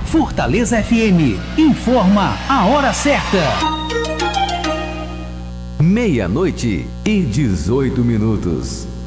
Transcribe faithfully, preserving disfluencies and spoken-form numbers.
Fortaleza F M informa a hora certa. Meia-noite e dezoito minutos.